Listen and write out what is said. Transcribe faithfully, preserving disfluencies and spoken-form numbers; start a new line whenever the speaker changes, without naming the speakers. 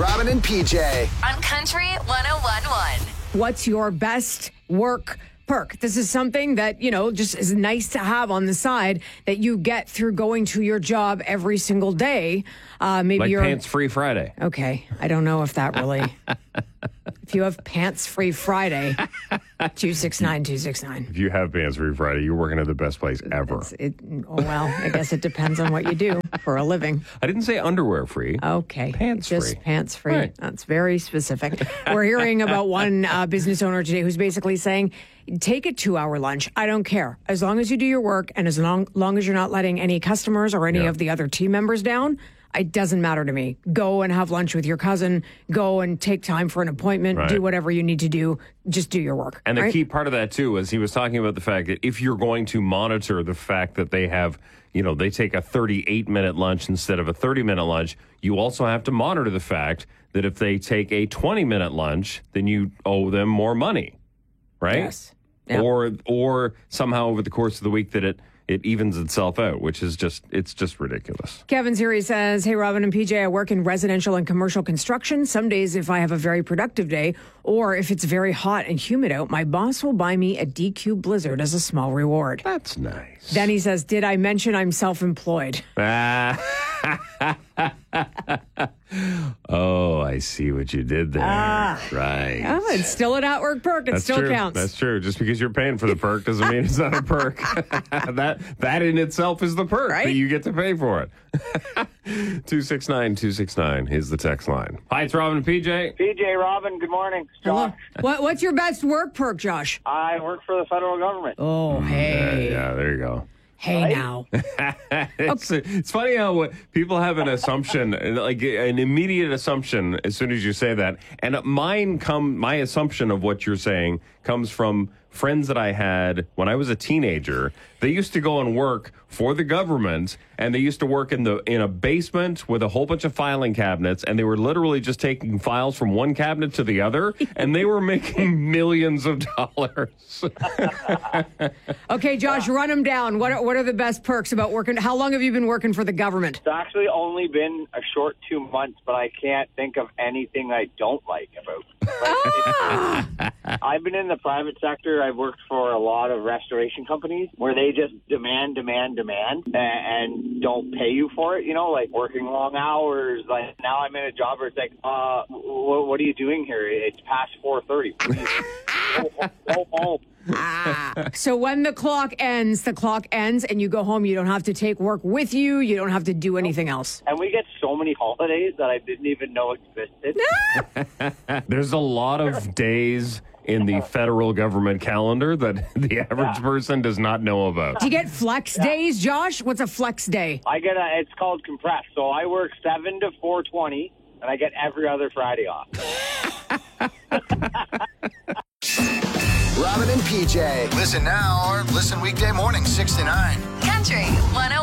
Robin and P J.
On Country one oh one point one.
What's your best work perk? This is something that, you know, just is nice to have on the side that you get through going to your job every single day. Uh, maybe
Like
you're
Pants-Free Friday.
Okay. I don't know if that really... If you have Pants-Free Friday, two six nine, two six nine.
If you have Pants-Free Friday, you're working at the best place ever.
It's, it, oh, well, I guess it depends on what you do for a living.
I didn't say underwear-free.
Okay.
Pants-free.
Just pants-free.
Right.
That's very specific. We're hearing about one uh, business owner today who's basically saying, take a two-hour lunch. I don't care. As long as you do your work and as long, long as you're not letting any customers or any
Yeah.
of the other team members down, it doesn't matter to me. Go and have lunch with your cousin. Go and take time for an appointment.
Right.
Do whatever you need to do. Just do your work.
And the
right?
key part of that, too, is he was talking about the fact that if you're going to monitor the fact that they have, you know, they take a thirty-eight minute lunch instead of a thirty minute lunch, you also have to monitor the fact that if they take a twenty minute lunch, then you owe them more money, right?
Yes. Yep.
Or, or somehow over the course of the week that it, it evens itself out, which is just, it's just ridiculous.
Kevin's here. He says, hey, Robin and P J, I work in residential and commercial construction. Some days, if I have a very productive day or if it's very hot and humid out, my boss will buy me a D Q Blizzard as a small reward.
That's nice.
Then he says, did I mention I'm self-employed?
Oh, I see what you did there.
Ah.
Right.
Oh, it's still an at-work perk. It
That's
still
true.
counts.
That's true. Just because you're paying for the perk doesn't mean it's not a perk. that that in itself is the perk
Right?
that you get to pay for it. two six nine, two six nine is the text line. Hi, it's Robin and P J.
P J, Robin, good morning.
Hello.
Josh.
What, what's your best work perk, Josh?
I work for the federal government.
Oh, hey.
Yeah, yeah, there you go.
Hey,
Right?
now.
it's, it's funny how what, people have an assumption, like an immediate assumption as soon as you say that. And mine come, my assumption of what you're saying comes from friends that I had when I was a teenager. They used to go and work for the government, and they used to work in the in a basement with a whole bunch of filing cabinets, and they were literally just taking files from one cabinet to the other, and they were making millions of dollars.
Okay, Josh, run them down. What are, what are the best perks about working? How long have you been working for the government?
It's actually only been a short two months, but I can't think of anything I don't like about it.
Ah!
I've been in the private sector. I've worked for a lot of restoration companies where they just demand, demand, demand, and, and don't pay you for it. You know, like working long hours. Like now, I'm in a job where it's like, uh, what, what are you doing here? It's past four thirty. Please go, go home.
So when the clock ends, the clock ends, and you go home. You don't have to take work with you. You don't have to do anything else.
And we get so many holidays that I didn't even know existed.
There's a lot of days in the federal government calendar that the average
Yeah.
person does not know about.
Do you get flex days, Josh? What's a flex day?
I get a, it's called compressed. So I work seven to four twenty, and I get every other Friday off.
Robin and P J. Listen now or listen weekday morning, six to nine.
Country one oh